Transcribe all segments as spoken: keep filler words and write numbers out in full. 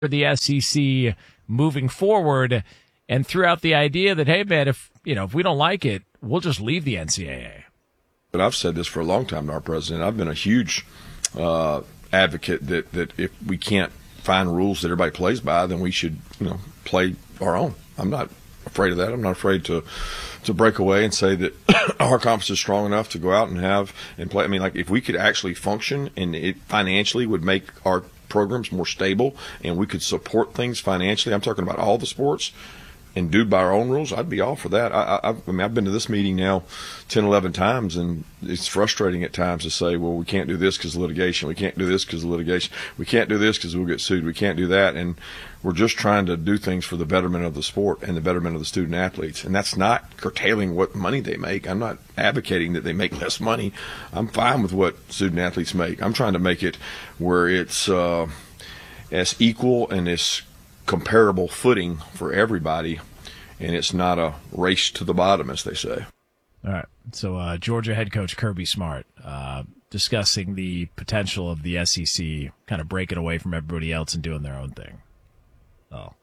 for the S E C moving forward, and threw out the idea that, hey, man, if you know if we don't like it, we'll just leave the N C double A. But I've said this for a long time to our president. I've been a huge uh, advocate that, that if we can't find rules that everybody plays by, then we should, you know, play our own. I'm not afraid of that. I'm not afraid to to break away and say that our conference is strong enough to go out and have and play. I mean, like if we could actually function and it financially would make our programs more stable and we could support things financially. I'm talking about all the sports. And do by our own rules, I'd be all for that. I, I, I mean, I've been to this meeting now ten, eleven times, and it's frustrating at times to say, well, we can't do this because of litigation. We can't do this because of litigation. We can't do this because we'll get sued. We can't do that. And we're just trying to do things for the betterment of the sport and the betterment of the student athletes. And that's not curtailing what money they make. I'm not advocating that they make less money. I'm fine with what student athletes make. I'm trying to make it where it's uh, as equal and as comparable footing for everybody, and it's not a race to the bottom, as they say. All right. So uh, Georgia head coach Kirby Smart uh, discussing the potential of the S E C kind of breaking away from everybody else and doing their own thing. Oh,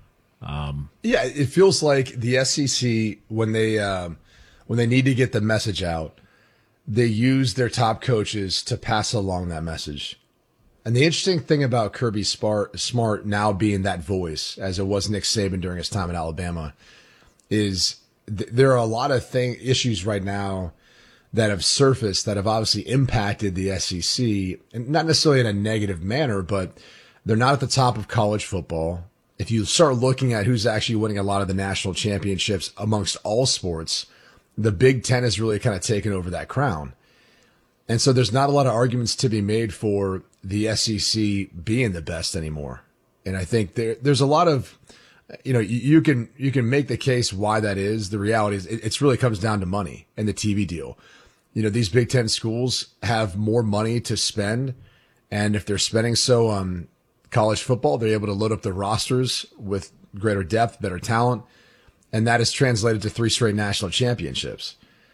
um, yeah. It feels like the S E C when they um, when they need to get the message out, they use their top coaches to pass along that message. And the interesting thing about Kirby Smart now being that voice, as it was Nick Saban during his time at Alabama, is th- there are a lot of thing issues right now that have surfaced that have obviously impacted the S E C, and not necessarily in a negative manner, but they're not at the top of college football. If you start looking at who's actually winning a lot of the national championships amongst all sports, the Big Ten has really kind of taken over that crown. And so there's not a lot of arguments to be made for the S E C being the best anymore. And I think there, there's a lot of, you know, you, you can, you can make the case why that is. The reality is it it's really comes down to money and the T V deal. You know, these Big Ten schools have more money to spend. And if they're spending so on college football, they're able to load up their rosters with greater depth, better talent. And that is translated to three straight national championships.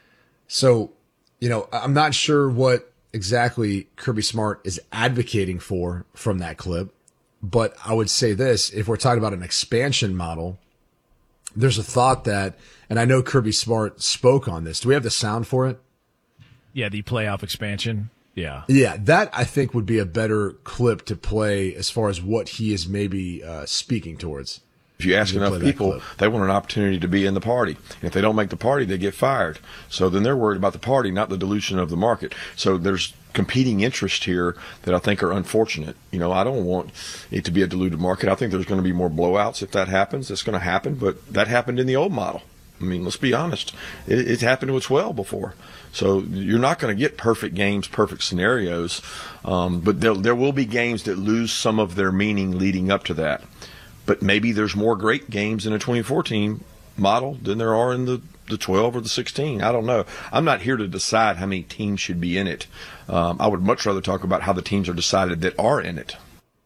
So, you know, I'm not sure what exactly Kirby Smart is advocating for from that clip, but I would say this, if we're talking about an expansion model, there's a thought that, and I know Kirby Smart spoke on this. Do we have the sound for it? Yeah, the playoff expansion. Yeah. Yeah, that I think would be a better clip to play as far as what he is maybe uh, speaking towards. If you ask enough people, they want an opportunity to be in the party. And if they don't make the party, they get fired. So then they're worried about the party, not the dilution of the market. So there's competing interests here that I think are unfortunate. You know, I don't want it to be a diluted market. I think there's going to be more blowouts if that happens. It's going to happen, but that happened in the old model. I mean, let's be honest. It, it's happened to us well before. So you're not going to get perfect games, perfect scenarios, um, but there, there will be games that lose some of their meaning leading up to that. But maybe there's more great games in a twenty fourteen model than there are in the, the twelve or the sixteen. I don't know. I'm not here to decide how many teams should be in it. Um, I would much rather talk about how the teams are decided that are in it.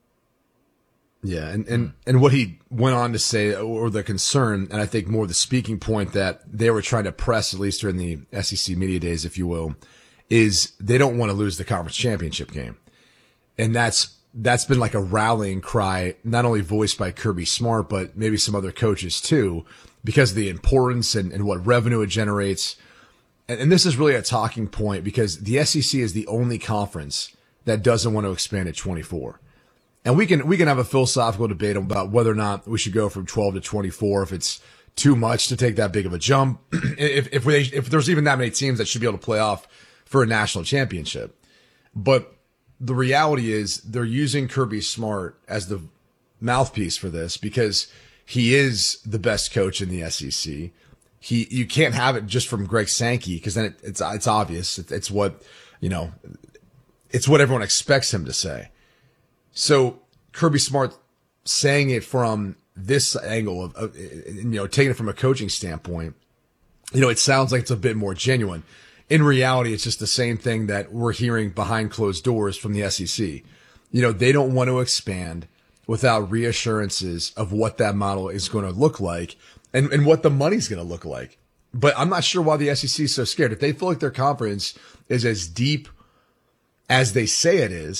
Yeah, and, and, and what he went on to say, or the concern, and I think more the speaking point that they were trying to press, at least during the S E C media days, if you will, is they don't want to lose the conference championship game. And that's that's been like a rallying cry, not only voiced by Kirby Smart, but maybe some other coaches too, because of the importance and, and what revenue it generates. And, and this is really a talking point because the S E C is the only conference that doesn't want to expand at twenty-four. And we can, we can have a philosophical debate about whether or not we should go from twelve to twenty-four, if it's too much to take that big of a jump. if, if we, if there's even that many teams that should be able to play off for a national championship. But the reality is they're using Kirby Smart as the mouthpiece for this because he is the best coach in the S E C. He, you can't have it just from Greg Sankey because then it, it's, it's obvious. It, it's what, you know, it's what everyone expects him to say. So Kirby Smart saying it from this angle of, of, you know, taking it from a coaching standpoint, you know, it sounds like it's a bit more genuine. In reality, it's just the same thing that we're hearing behind closed doors from the S E C. You know, they don't want to expand without reassurances of what that model is going to look like and, and what the money's going to look like. But I'm not sure why the S E C is so scared. If they feel like their conference is as deep as they say it is,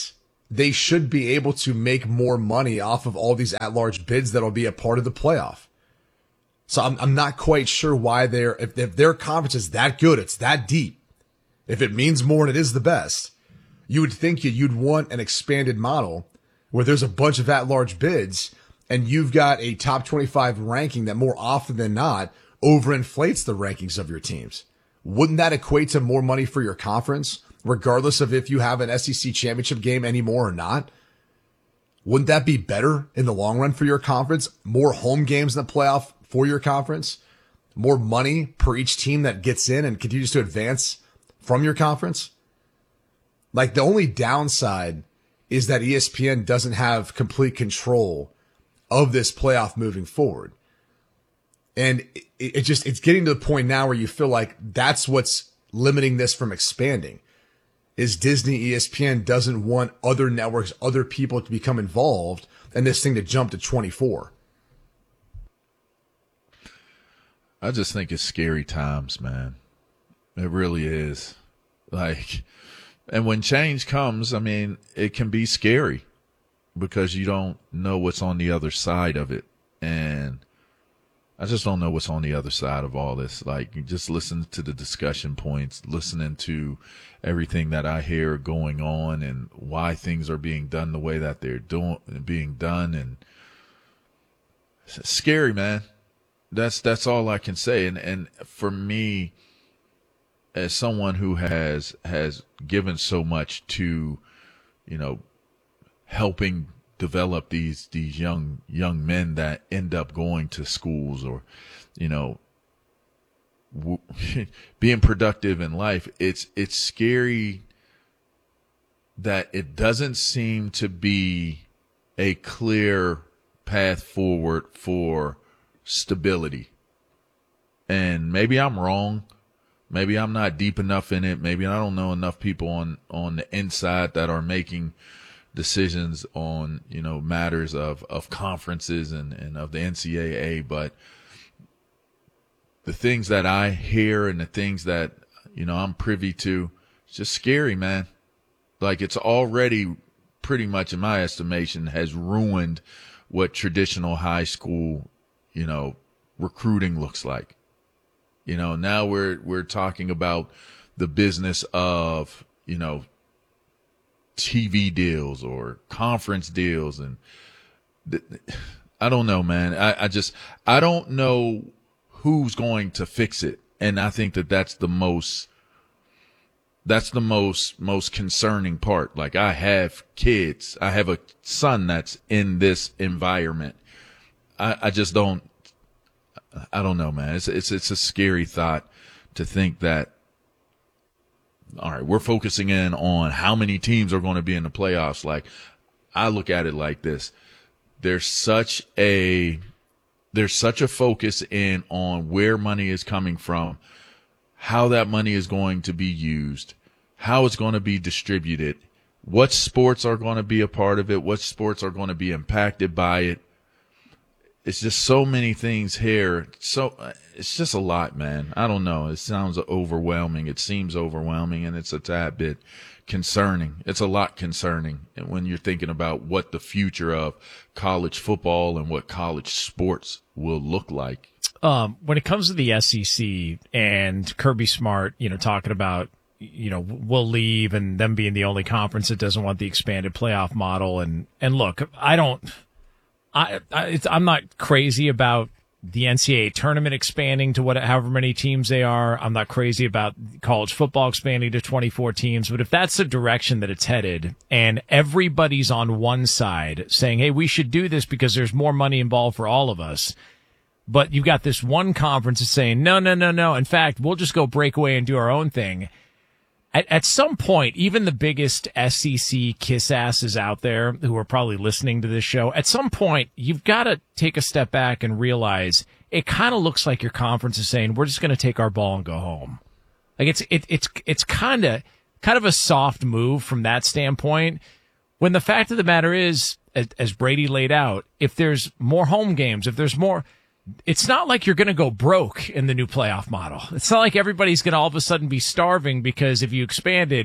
they should be able to make more money off of all these at-large bids that'll be a part of the playoff. So I'm, I'm not quite sure why they're, if, if their conference is that good, it's that deep, if it means more and it is the best, you would think you'd want an expanded model where there's a bunch of at-large bids and you've got a top twenty-five ranking that more often than not overinflates the rankings of your teams. Wouldn't that equate to more money for your conference, regardless of if you have an S E C championship game anymore or not? Wouldn't that be better in the long run for your conference? More home games in the playoff for your conference? More money per each team that gets in and continues to advance from your conference? Like, the only downside is that E S P N doesn't have complete control of this playoff moving forward. And it, it just, it's getting to the point now where you feel like that's what's limiting this from expanding, is Disney, E S P N doesn't want other networks, other people to become involved and this thing to jump to twenty-four. I just think it's scary times, man. It really is. Like, and when change comes, I mean, it can be scary because you don't know what's on the other side of it. And I just don't know what's on the other side of all this. Like, you just listen to the discussion points, listening to everything that I hear going on and why things are being done the way that they're doing, being done. And it's scary, man. That's, that's all I can say. And, and for me, as someone who has, has given so much to, you know, helping develop these, these young, young men that end up going to schools or, you know, w- being productive in life, it's, it's scary that it doesn't seem to be a clear path forward for stability. And maybe I'm wrong. Maybe I'm not deep enough in it. Maybe I don't know enough people on, on the inside that are making decisions on, you know, matters of, of conferences and, and of the N C double A. But the things that I hear and the things that, you know, I'm privy to, it's just scary, man. Like, it's already pretty much, in my estimation, has ruined what traditional high school, you know, recruiting looks like. You know, now we're, we're talking about the business of, you know, T V deals or conference deals. And th- I don't know, man. I, I just, I don't know who's going to fix it. And I think that that's the most, that's the most, most concerning part. Like, I have kids. I have a son that's in this environment. I, I just don't, I don't know, man. It's, it's, it's a scary thought to think that, all right, we're focusing in on how many teams are going to be in the playoffs. Like, I look at it like this. There's such a, there's such a focus in on where money is coming from, how that money is going to be used, how it's going to be distributed, what sports are going to be a part of it, what sports are going to be impacted by it. It's just so many things here. So it's just a lot, man. I don't know. It sounds overwhelming. It seems overwhelming, and it's a tad bit concerning. It's a lot concerning when you're thinking about what the future of college football and what college sports will look like. Um, when it comes to the S E C and Kirby Smart, you know, talking about, you know, we'll leave and them being the only conference that doesn't want the expanded playoff model. And, and look, I don't, I, I it's, I'm not crazy about the N C double A tournament expanding to what, however many teams they are. I'm not crazy about college football expanding to twenty-four teams. But if that's the direction that it's headed and everybody's on one side saying, hey, we should do this because there's more money involved for all of us. But you've got this one conference that's saying, no, no, no, no. In fact, we'll just go break away and do our own thing. At, at some point, even the biggest S E C kiss asses out there who are probably listening to this show, at some point, you've got to take a step back and realize it kind of looks like your conference is saying, we're just going to take our ball and go home. Like, it's, it, it's, it's kind of, kind of a soft move from that standpoint. When the fact of the matter is, as, as Brady laid out, if there's more home games, if there's more, it's not like you're going to go broke in the new playoff model. It's not like everybody's going to all of a sudden be starving because if you expanded,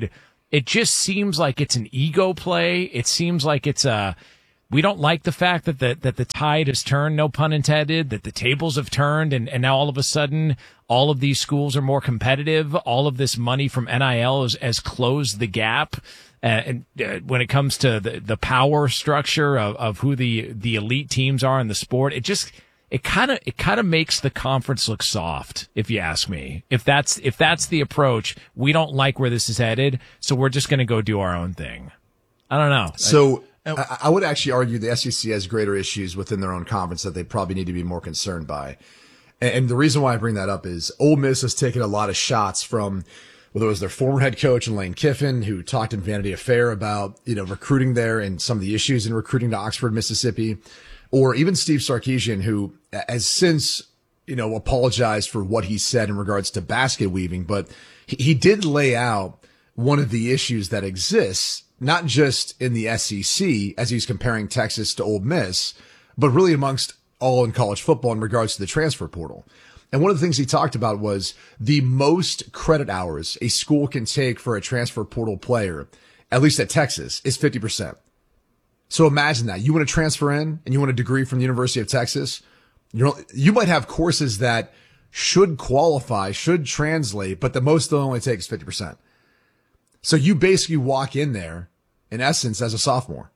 It just seems like it's an ego play. It seems like it's a, we don't like the fact that the, that the tide has turned, no pun intended, that the tables have turned, and, and now all of a sudden all of these schools are more competitive. All of this money from N I L has, has closed the gap. Uh, and uh, when it comes to the, the power structure of, of who the, the elite teams are in the sport, it just, it kind of, it kind of makes the conference look soft, if you ask me. If that's, if that's the approach, we don't like where this is headed, so we're just going to go do our own thing. I don't know. So I, I would actually argue the S E C has greater issues within their own conference that they probably need to be more concerned by. And, and the reason why I bring that up is Ole Miss has taken a lot of shots from, whether it was their former head coach in Lane Kiffin, who talked in Vanity Fair about, you know, recruiting there and some of the issues in recruiting to Oxford, Mississippi, or even Steve Sarkisian, who has since, you know, apologized for what he said in regards to basket weaving, but he, he did lay out one of the issues that exists, not just in the S E C as he's comparing Texas to Ole Miss, but really amongst all in college football in regards to the transfer portal. And one of the things he talked about was the most credit hours a school can take for a transfer portal player, at least at Texas, is fifty percent. So imagine that. You want to transfer in and you want a degree from the University of Texas. You know, you might have courses that should qualify, should translate, but the most they'll only take is fifty percent. So you basically walk in there, in essence, as a sophomore.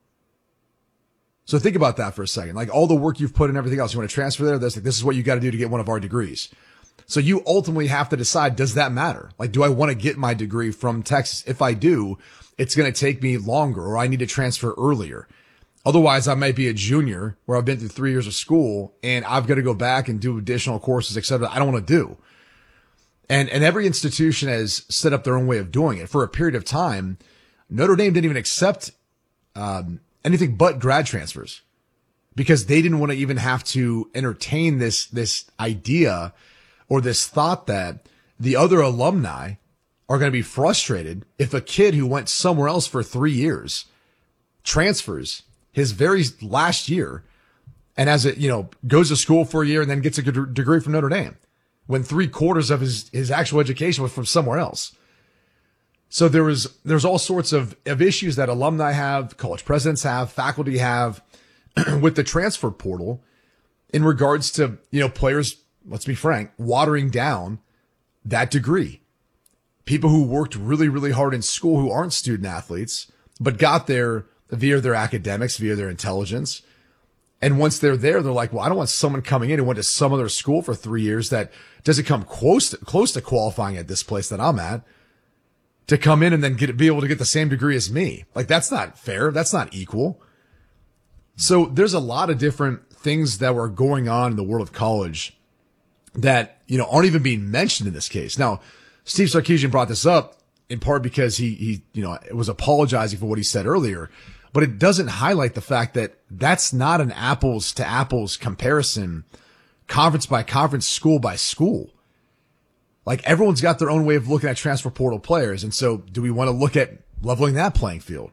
So think about that for a second. Like all the work you've put in, everything else, you want to transfer there. This, like, this is what you got to do to get one of our degrees. So you ultimately have to decide, does that matter? Like, do I want to get my degree from Texas? If I do, it's going to take me longer, or I need to transfer earlier. Otherwise, I might be a junior where I've been through three years of school and I've got to go back and do additional courses, et cetera. I don't want to do. And, and every institution has set up their own way of doing it. For a period of time, Notre Dame didn't even accept, um, anything but grad transfers because they didn't want to even have to entertain this, this idea or this thought that the other alumni are going to be frustrated if a kid who went somewhere else for three years transfers his very last year and as it, you know, goes to school for a year and then gets a good degree from Notre Dame when three quarters of his, his actual education was from somewhere else. So there was, there's all sorts of, of issues that alumni have, college presidents have, faculty have with the transfer portal in regards to, you know, players, let's be frank, watering down that degree. People who worked really, really hard in school who aren't student athletes, but got there via their academics, via their intelligence. And once they're there, they're like, well, I don't want someone coming in who went to some other school for three years that doesn't come close to, close to qualifying at this place that I'm at, to come in and then get be able to get the same degree as me. Like, that's not fair. That's not equal. So there's a lot of different things that were going on in the world of college that, you know, aren't even being mentioned in this case. Now, Steve Sarkisian brought this up in part because he, he, you know, was apologizing for what he said earlier, but it doesn't highlight the fact that that's not an apples to apples comparison, conference by conference, school by school. Like, everyone's got their own way of looking at transfer portal players. And so do we want to look at leveling that playing field?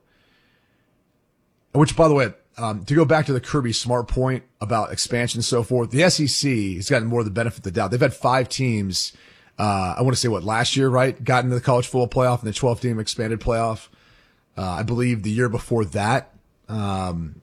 Which, by the way, um, to go back to the Kirby Smart point about expansion and so forth, the S E C has gotten more of the benefit of the doubt. They've had five teams, uh, I want to say what, last year, right? Got into the college football playoff and the twelve team expanded playoff. Uh, I believe the year before that, um,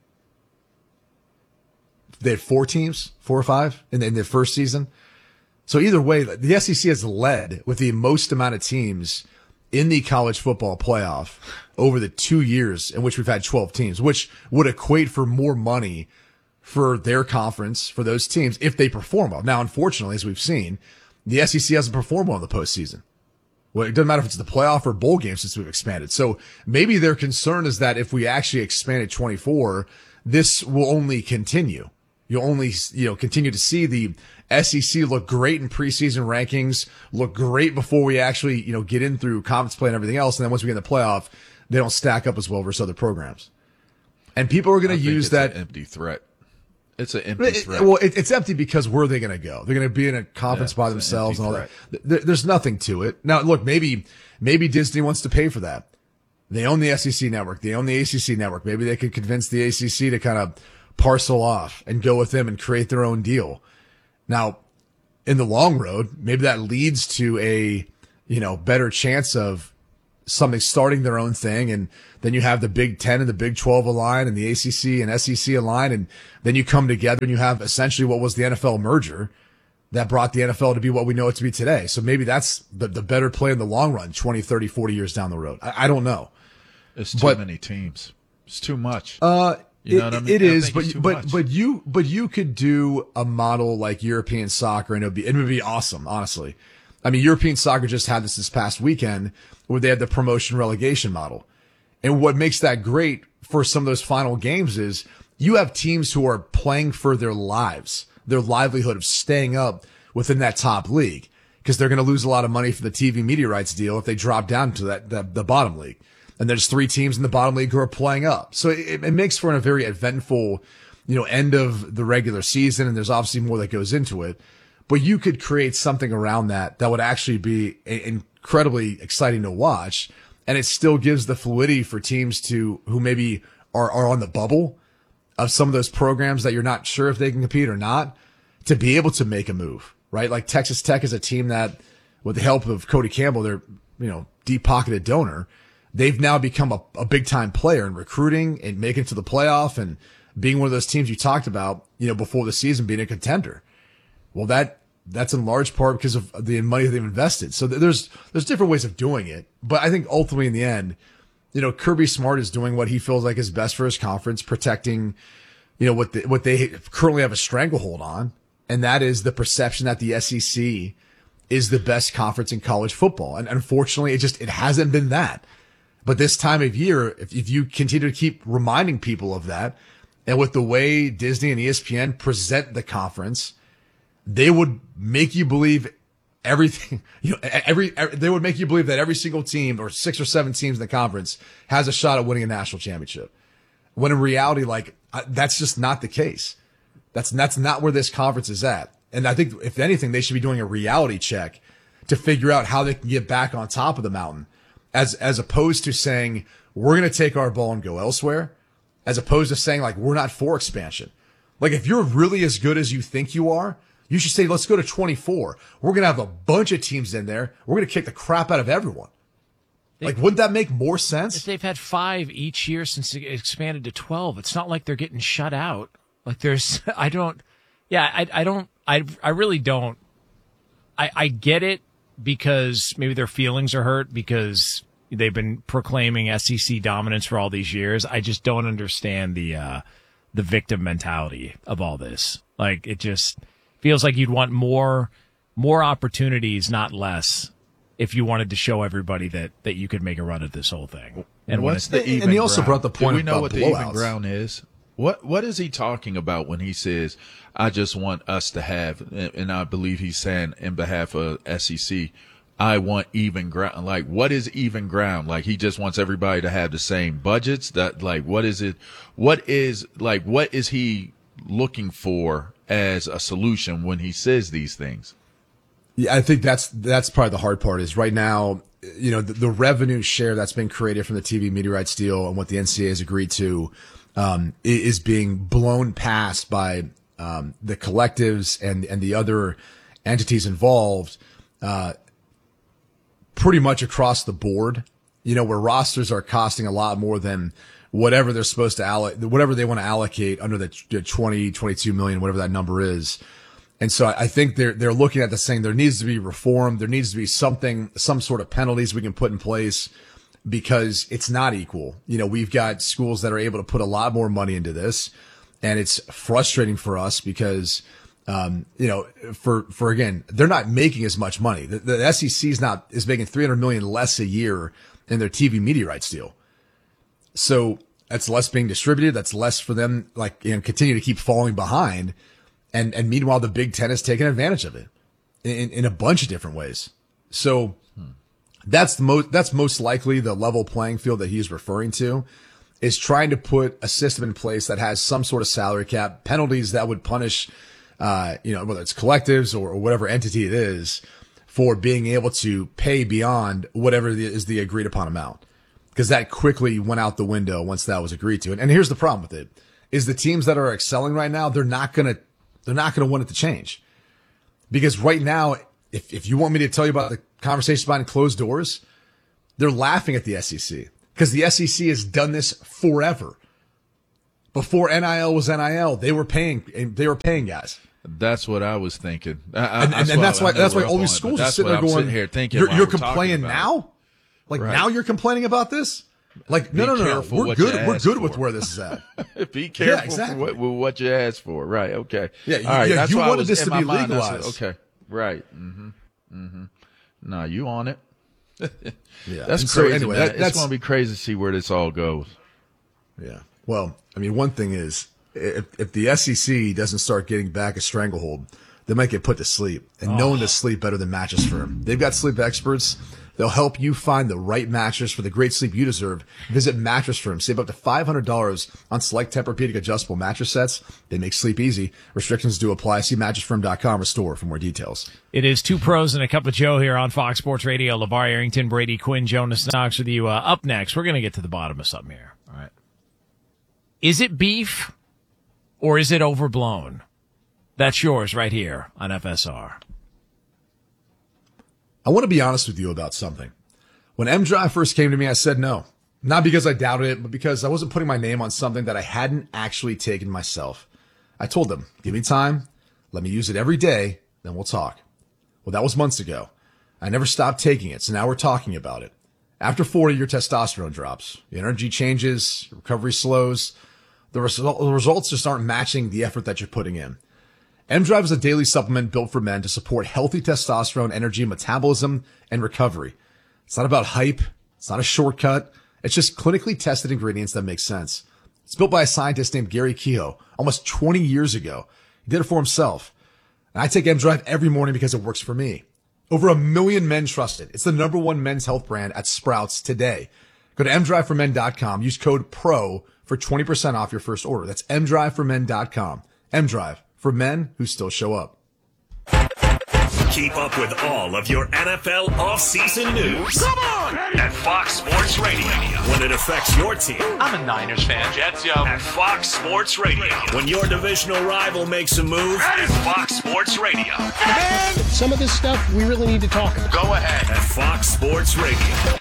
they had four teams, four or five in, the, in their first season. So either way, the S E C has led with the most amount of teams in the college football playoff over the two years in which we've had twelve teams, which would equate for more money for their conference, for those teams, if they perform well. Now, unfortunately, as we've seen, the S E C hasn't performed well in the postseason. Well, it doesn't matter if it's the playoff or bowl game since we've expanded. So maybe their concern is that if we actually expanded twenty-four, this will only continue. You'll only, you know, continue to see the S E C look great in preseason rankings, look great before we actually, you know, get in through conference play and everything else. And then once we get in the playoff, they don't stack up as well versus other programs. And people are going to use that an empty threat. It's an empty it, threat. Well, it, it's empty because where are they going to go? They're going to be in a conference Yeah, by it's an themselves and all empty that. There, there's nothing to it. Now, look, maybe, maybe Disney wants to pay for that. They own the S E C network. They own the A C C network. Maybe they could convince the A C C to kind of parcel off and go with them and create their own deal. Now, in the long road, maybe that leads to a, you know, better chance of something starting their own thing, and then you have the Big Ten and the Big twelve align and the A C C and S E C align, and then you come together and you have essentially what was the N F L merger that brought the N F L to be what we know it to be today. So maybe that's the, the better play in the long run, twenty, thirty, forty years down the road. I, I don't know. It's too But- many teams. It's too much. Uh, You know it, what I mean? it I is, think but it's too but much. but you but you could do a model like European soccer, and it would be it would be awesome. Honestly, I mean, European soccer just had this this past weekend where they had the promotion relegation model, and what makes that great for some of those final games is you have teams who are playing for their lives, their livelihood of staying up within that top league, because they're going to lose a lot of money for the T V media rights deal if they drop down to that the, the bottom league. And there's three teams in the bottom league who are playing up. So it, it makes for a very eventful, you know, end of the regular season. And there's obviously more that goes into it, but you could create something around that that would actually be a- incredibly exciting to watch. And it still gives the fluidity for teams to, who maybe are, are on the bubble of some of those programs that you're not sure if they can compete or not, to be able to make a move, right? Like Texas Tech is a team that, with the help of Cody Campbell, their, you know, deep pocketed donor, they've now become a, a big time player in recruiting and making it to the playoff and being one of those teams you talked about, you know, before the season, being a contender. Well, that, that's in large part because of the money they've invested. So there's, there's different ways of doing it. But I think ultimately in the end, you know, Kirby Smart is doing what he feels like is best for his conference, protecting, you know, what the, what they currently have a stranglehold on. And that is the perception that the S E C is the best conference in college football. And unfortunately, it just, it hasn't been that. But this time of year, if, if you continue to keep reminding people of that, and with the way Disney and E S P N present the conference, they would make you believe everything, you know, every, every, they would make you believe that every single team or six or seven teams in the conference has a shot at winning a national championship. When in reality, like, that's just not the case. That's, that's not where this conference is at. And I think if anything, they should be doing a reality check to figure out how they can get back on top of the mountain. As, as opposed to saying, we're going to take our ball and go elsewhere, as opposed to saying, like, we're not for expansion. Like, if you're really as good as you think you are, you should say, let's go to twenty-four. We're going to have a bunch of teams in there. We're going to kick the crap out of everyone. They, like, wouldn't that make more if sense? they've had five each year since it expanded to twelve, it's not like they're getting shut out. Like, there's, I don't, yeah, I, I don't, I, I really don't. I, I get it. Because maybe their feelings are hurt because they've been proclaiming S E C dominance for all these years. I just don't understand the uh, the victim mentality of all this. Like, it just feels like you'd want more more opportunities, not less, if you wanted to show everybody that, that you could make a run at this whole thing. And when what's it's, the and even he also ground? brought the point Do we know about what the even blowouts. ground is? What What is he talking about when he says, I just want us to have, and and I believe he's saying in behalf of S E C, I want even ground. Like, what is even ground? Like, he just wants everybody to have the same budgets. That, like, what is it? What is, like, what is he looking for as a solution when he says these things? Yeah, I think that's, that's probably the hard part is right now, you know, the, the revenue share that's been created from the T V media rights deal and what the N C A A has agreed to, um, is being blown past by, um, the collectives and, and the other entities involved, uh, pretty much across the board, you know, where rosters are costing a lot more than whatever they're supposed to allocate, whatever they want to allocate under the twenty, twenty-two million, whatever that number is. And so I think they're, they're looking at this saying there needs to be reform. There needs to be something, some sort of penalties we can put in place because it's not equal. You know, we've got schools that are able to put a lot more money into this, and it's frustrating for us because, Um, you know, for, for again, they're not making as much money. The, the S E C is not, is making three hundred million less a year in their T V media rights deal. So that's less being distributed. That's less for them, like, you know, continue to keep falling behind. And, and meanwhile, the Big Ten has taken advantage of it in, in a bunch of different ways. So hmm. that's the most, that's most likely the level playing field that he's referring to, is trying to put a system in place that has some sort of salary cap, penalties that would punish, Uh, you know, whether it's collectives or, or whatever entity it is, for being able to pay beyond whatever the, is the agreed upon amount. Because that quickly went out the window once that was agreed to. And, and here's the problem with it, is the teams that are excelling right now, they're not gonna, they're not gonna want it to change. Because right now, if, if you want me to tell you about the conversations behind closed doors, They're laughing at the S E C because the S E C has done this forever. Before N I L was N I L, they were paying, they were paying guys. That's what I was thinking. I, and, and, and that's why, that's why all these schools are sitting there going, sitting here thinking you're, you're complaining now? Like right. now you're complaining about this? Like, Be no, no, no, no. We're good. We're good for. with where this is at. Be careful yeah, exactly. with what, what you asked for. Right. Okay. Yeah. All right. Yeah, that's you why wanted this to be mind, legalized. Said, okay. Right. Mm-hmm. Mm-hmm. No, you on it. yeah. That's and crazy. So anyway, that, it's going to be crazy to see where this all goes. Yeah. Well, I mean, one thing is, if, if the S E C doesn't start getting back a stranglehold, they might get put to sleep. And oh. no one does sleep better than Mattress Firm. They've got sleep experts. They'll help you find the right mattress for the great sleep you deserve. Visit Mattress Firm. Save up to five hundred dollars on select Tempur-Pedic adjustable mattress sets. They make sleep easy. Restrictions do apply. See mattress firm dot com or store for more details. It is Two Pros and a Cup of Joe here on Fox Sports Radio. LeVar Arrington, Brady Quinn, Jonas Knox with you. Uh, up next, we're going to get to the bottom of something here. All right. Is it beef or is it overblown? That's yours right here on F S R. I want to be honest with you about something. When M-Drive first came to me, I said no. Not because I doubted it, but because I wasn't putting my name on something that I hadn't actually taken myself. I told them, give me time, let me use it every day, then we'll talk. Well, that was months ago. I never stopped taking it, so now we're talking about it. After forty, your testosterone drops. Your energy changes, your recovery slows. The, res- the results just aren't matching the effort that you're putting in. M-Drive is a daily supplement built for men to support healthy testosterone, energy, metabolism, and recovery. It's not about hype. It's not a shortcut. It's just clinically tested ingredients that make sense. It's built by a scientist named Gary Kehoe almost twenty years ago. He did it for himself. And I take M-Drive every morning because it works for me. Over a million men trust it. It's the number one men's health brand at Sprouts today. Go to m drive for men dot com. Use code PRO for twenty percent off your first order. That's m drive for men dot com. M-Drive. For men who still show up. Keep up with all of your N F L offseason news. Come on! At Fox Sports Radio. When it affects your team. I'm a Niners fan. Jets, yo. At Fox Sports Radio. When your divisional rival makes a move. At Fox Sports Radio. Man, some of this stuff we really need to talk about. Go ahead. At Fox Sports Radio.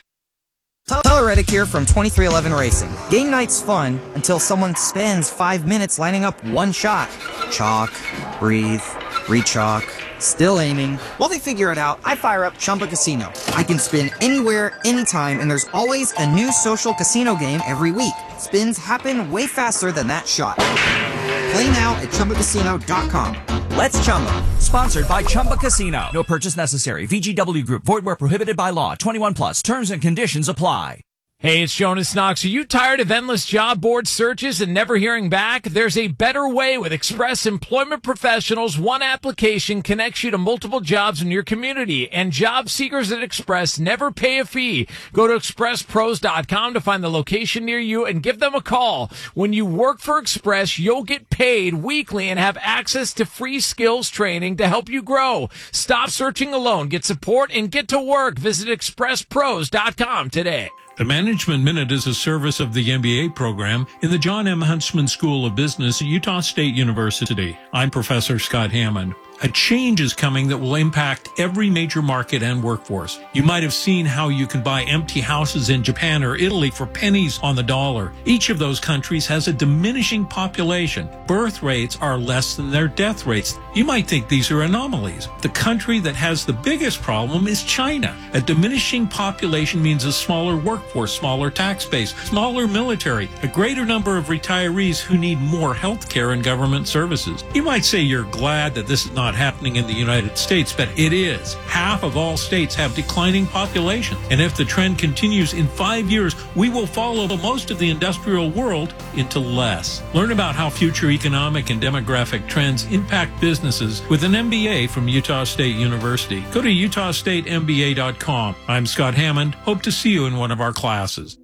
Tyler Reddick here from twenty-three eleven Racing. Game night's fun until someone spends five minutes lining up one shot. Chalk, breathe, re-chalk, still aiming. While they figure it out, I fire up Chumba Casino. I can spin anywhere, anytime, and there's always a new social casino game every week. Spins happen way faster than that shot. Play now at chumba casino dot com. Let's Chumba. Sponsored by Chumba Casino. No purchase necessary. V G W Group. Void where prohibited by law. twenty-one plus. Terms and conditions apply. Hey, it's Jonas Knox. Are you tired of endless job board searches and never hearing back? There's a better way with Express Employment Professionals. One application connects you to multiple jobs in your community, and job seekers at Express never pay a fee. Go to express pros dot com to find the location near you and give them a call. When you work for Express, you'll get paid weekly and have access to free skills training to help you grow. Stop searching alone. Get support and get to work. Visit express pros dot com today. The Management Minute is a service of the M B A program in the John M. Huntsman School of Business at Utah State University. I'm Professor Scott Hammond. A change is coming that will impact every major market and workforce. You might have seen how you can buy empty houses in Japan or Italy for pennies on the dollar. Each of those countries has a diminishing population. Birth rates are less than their death rates. You might think these are anomalies. The country that has the biggest problem is China. A diminishing population means a smaller workforce, smaller tax base, smaller military, a greater number of retirees who need more health care and government services. You might say you're glad that this is not happening in the United States, but it is. Half of all states have declining populations. And if the trend continues in five years, we will follow most of the industrial world into less. Learn about how future economic and demographic trends impact businesses with an M B A from Utah State University. Go to utah state m b a dot com. I'm Scott Hammond. Hope to see you in one of our classes.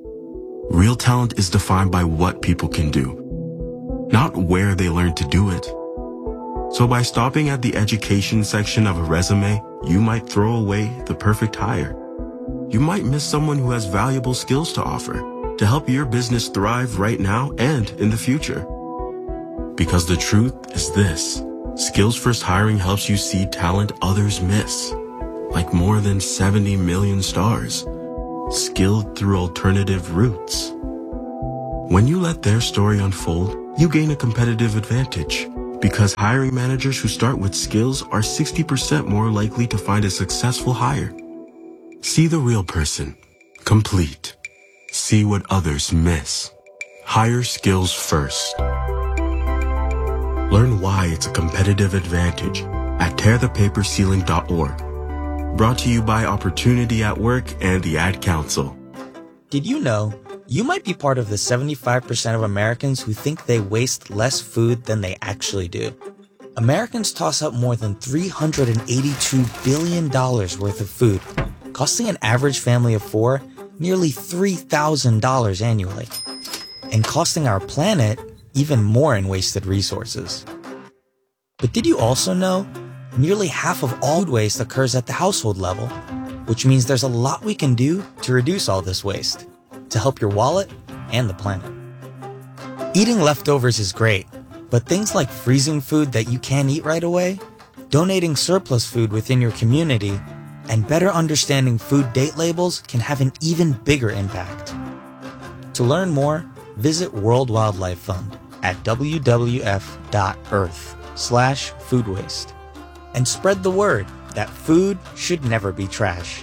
Real talent is defined by what people can do, not where they learn to do it. So by stopping at the education section of a resume, you might throw away the perfect hire. You might miss someone who has valuable skills to offer to help your business thrive right now and in the future. Because the truth is this: Skills First Hiring helps you see talent others miss, like more than seventy million stars. skilled through alternative routes. When you let their story unfold, you gain a competitive advantage because hiring managers who start with skills are sixty percent more likely to find a successful hire. See the real person. Complete. See what others miss. Hire skills first. Learn why it's a competitive advantage at tear the paper ceiling dot org. Brought to you by Opportunity at Work and the Ad Council. Did you know you might be part of the seventy-five percent of Americans who think they waste less food than they actually do? Americans toss out more than three hundred eighty-two billion dollars worth of food, costing an average family of four nearly three thousand dollars annually, and costing our planet even more in wasted resources. But did you also know nearly half of all food waste occurs at the household level, which means there's a lot we can do to reduce all this waste, to help your wallet and the planet. Eating leftovers is great, but things like freezing food that you can't eat right away, donating surplus food within your community, and better understanding food date labels can have an even bigger impact. To learn more, visit World Wildlife Fund at w w f dot earth slash food waste and spread the word that food should never be trash.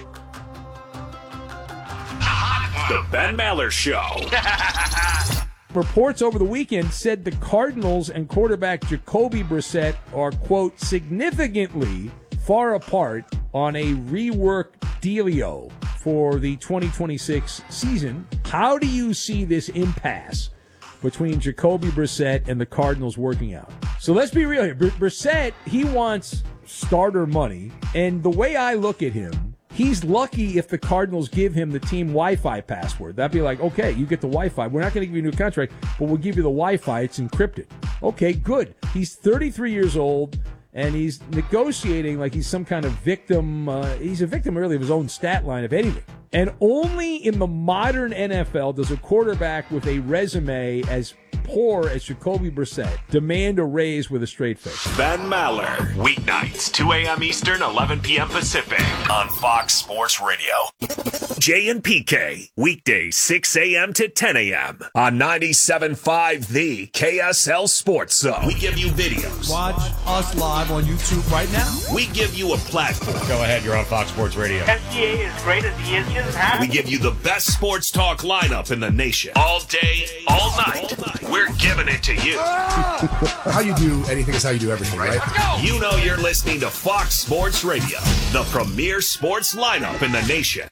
The Ben Maller Show. Reports over the weekend said the Cardinals and quarterback Jacoby Brissett are, quote, significantly far apart on a rework dealio for the twenty twenty-six season. How do you see this impasse between Jacoby Brissett and the Cardinals working out? So let's be real here. Br- Brissett, he wants starter money, and the way I look at him, he's lucky if the Cardinals give him the team Wi-Fi password. That'd be like, okay, you get the Wi-Fi. We're not going to give you a new contract, but we'll give you the Wi-Fi. It's encrypted. Okay, good. He's thirty-three years old, and he's negotiating like he's some kind of victim. Uh, he's a victim, really, of his own stat line, if anything. And only in the modern N F L does a quarterback with a resume as poor as Jacoby Brissett demand a raise with a straight face. Ben Maller, weeknights, two a.m. Eastern, eleven p.m. Pacific, on Fox Sports Radio. Jay and P K, weekdays, six a.m. to ten a.m. on ninety-seven point five The K S L Sports Zone. We give you videos. Watch us live on YouTube right now. We give you a platform. Go ahead, you're on Fox Sports Radio. S G A is great as he is just happy. We give you the best sports talk lineup in the nation. All day, all night. All night. We're giving it to you. How you do anything is how you do everything, right? You know you're listening to Fox Sports Radio, the premier sports lineup in the nation.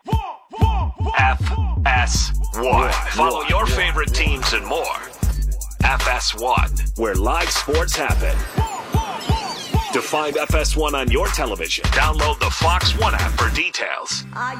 F S one. Follow your favorite teams and more. F S one, where live sports happen. To find F S one on your television, download the Fox One app for details.